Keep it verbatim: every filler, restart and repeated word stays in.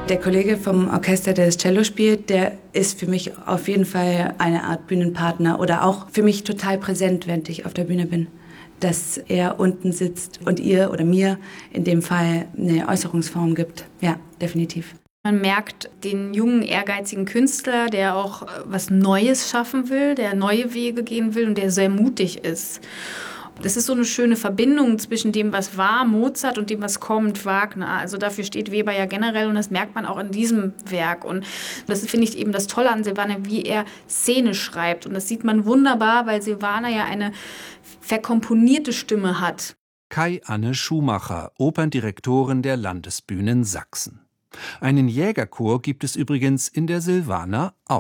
Der Kollege vom Orchester, der das Cello spielt, der ist für mich auf jeden Fall eine Art Bühnenpartner oder auch für mich total präsent, wenn ich auf der Bühne bin. Dass er unten sitzt und ihr oder mir in dem Fall eine Äußerungsform gibt. Ja, definitiv. Man merkt den jungen, ehrgeizigen Künstler, der auch was Neues schaffen will, der neue Wege gehen will und der sehr mutig ist. Das ist so eine schöne Verbindung zwischen dem, was war, Mozart, und dem, was kommt, Wagner. Also dafür steht Weber ja generell, und das merkt man auch in diesem Werk. Und das finde ich eben das Tolle an Silvana, wie er Szene schreibt. Und das sieht man wunderbar, weil Silvana ja eine verkomponierte Stimme hat. Kai-Anne Schumacher, Operndirektorin der Landesbühnen Sachsen. Einen Jägerchor gibt es übrigens in der Silvana auch.